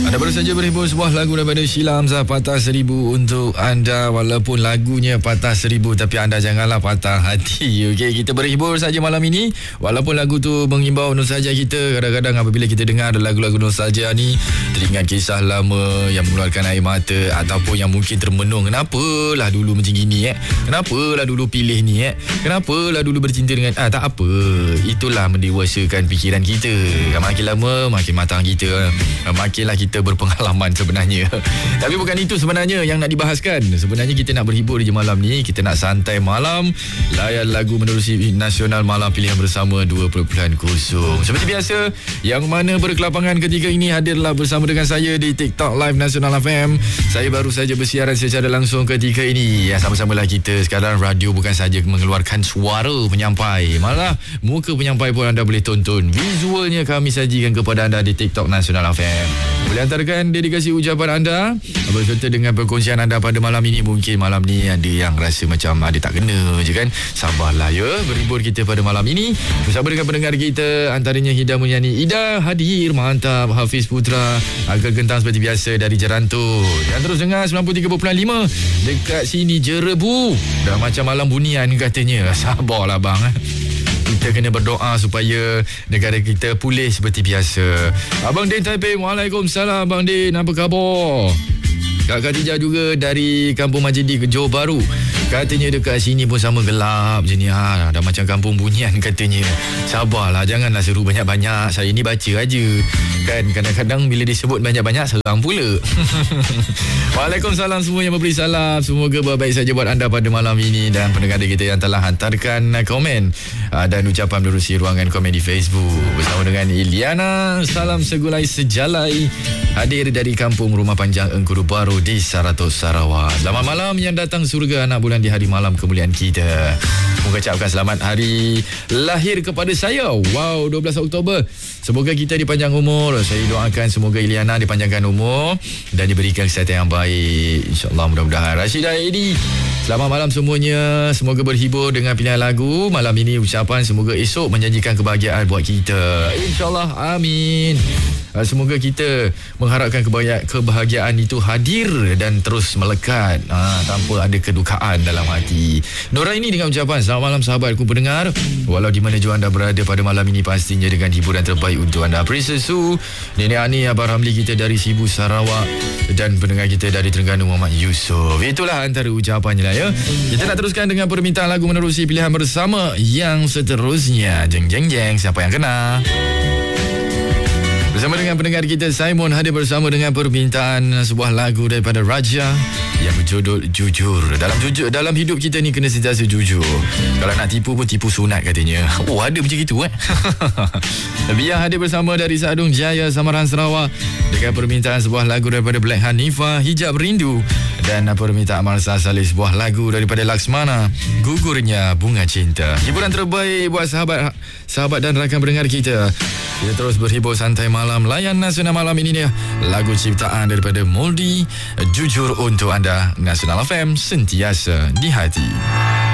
Anda baru saja berhibur sebuah lagu daripada Sheila Hamzah, Patah Seribu untuk anda. Walaupun lagunya patah seribu, tapi anda janganlah patah hati. Okey, kita berhibur saja malam ini. Walaupun lagu tu mengimbau nostalgia kita, kadang-kadang apabila kita dengar lagu-lagu nostalgia ni, teringat kisah lama yang mengeluarkan air mata, ataupun yang mungkin termenung. Kenapalah dulu macam gini Kenapalah dulu pilih ni Kenapalah dulu bercinta dengan tak apa. Itulah mendewasakan fikiran kita. Makin lama makin matang kita, makinlah kita berpengalaman sebenarnya. Tapi bukan itu sebenarnya yang nak dibahaskan. Sebenarnya kita nak berhibur di malam ni. Kita nak santai malam, layan lagu menerusi nasional malam pilihan bersama 2.0. Seperti biasa, yang mana berkelapangan ketika ini hadirlah bersama dengan saya di TikTok Live Nasional FM. Saya baru saja bersiaran secara langsung ketika ini. Sama-samalah kita. Sekarang radio bukan saja mengeluarkan suara penyampai, malah muka penyampai pun anda boleh tonton. Visualnya kami sajikan kepada anda di TikTok Nasional FM. Boleh hantarkan dedikasi ucapan anda berserta dengan perkongsian anda pada malam ini. Mungkin malam ni ada yang rasa macam ada tak kena je kan. Sabarlah ya, berhibur kita pada malam ini bersama dengan pendengar kita. Antaranya Hida Mulyani, Ida hadir, mantap. Hafiz Putra, Agak Gentang seperti biasa dari Jerantut. Yang terus dengar 93.5 dekat sini Jerebu. Dah macam malam bunian katanya. Sabarlah bang. Kita kena berdoa supaya negara kita pulih seperti biasa. Abang Din Taiping, Waalaikumsalam Abang Din, apa khabar? Kak Khadijah juga dari Kampung Majidi ke Johor Bahru. Katanya dekat sini pun sama gelap je ni. Dah macam kampung bunian katanya. Sabarlah, janganlah seru banyak-banyak. Saya ni baca aja. Kan kadang-kadang bila disebut banyak-banyak seram pula. Waalaikumsalam semua yang memberi salam. Semoga baik saja buat anda pada malam ini. Dan pendengar kita yang telah hantarkan komen dan ucapan menerusi ruangan komen di Facebook. Bersama dengan Iliana, salam segulai sejalai. Hadir dari Kampung Rumah Panjang Engkuru Baru di Saratos, Sarawak. Selamat malam yang datang surga anak bulan di hari malam kemuliaan kita. Mengucapkan selamat hari lahir kepada saya. Wow, 12 Oktober. Semoga kita dipanjang umur. Saya doakan semoga Iliana dipanjangkan umur dan diberikan kesihatan yang baik. InsyaAllah, mudah-mudahan. Rashidah Edi, selamat malam semuanya. Semoga berhibur dengan pilihan lagu malam ini. Ucapan semoga esok menjanjikan kebahagiaan buat kita. InsyaAllah, amin. Semoga kita mengharapkan kebahagiaan itu hadir dan terus melekat tanpa ada kedukaan dalam hati. Nora ini dengan ucapan selamat malam sahabatku pendengar. Walau di mana jua anda berada pada malam ini, pastinya dengan hiburan terbaik untuk anda. Princess Su, Nenek Ani, Abang Ramli kita dari Sibu Sarawak, dan pendengar kita dari Terengganu Muhammad Yusof. Itulah antara ucapannya lah ya. Kita nak teruskan dengan permintaan lagu menerusi pilihan bersama yang seterusnya. Jeng jeng jeng, siapa yang kena? Bersama dengan pendengar kita Simon hadir bersama dengan permintaan sebuah lagu daripada Raja yang berjudul Jujur. Dalam hidup kita ni kena sentiasa jujur. Kalau nak tipu pun tipu sunat katanya. Oh, ada macam itu Biar hadir bersama dari Sadung Jaya, Samaran, Sarawak dengan permintaan sebuah lagu daripada Black Hanifa, Hijab Rindu, dan permintaan Marsa Salih sebuah lagu daripada Laksmana, Gugurnya Bunga Cinta. Hiburan terbaik buat sahabat dan rakan pendengar kita. Kita terus berhibur santai malam. Layan Nasional malam ini dia lagu ciptaan daripada Moldi, Jujur untuk anda. Nasional FM, sentiasa di hati.